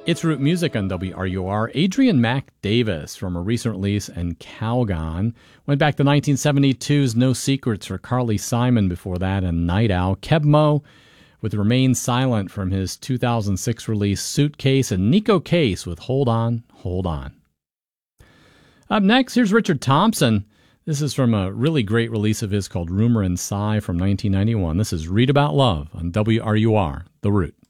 It's Root Music on WRUR. Adrian Mac Davis from a recent release, and Calgon. Went back to 1972's No Secrets for Carly Simon before that, and Night Owl. Keb Mo with Remain Silent from his 2006 release Suitcase, and Nico Case with Hold On, Hold On. Up next, here's Richard Thompson. This is from a really great release of his called Rumor and Sigh from 1991. This is Read About Love on WRUR, The Root.